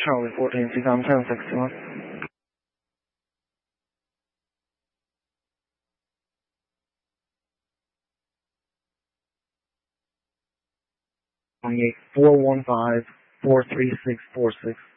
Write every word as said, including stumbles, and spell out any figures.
Charlie fourteen, two times ten, sixty-one. twenty-eight, four one five, four three six four six.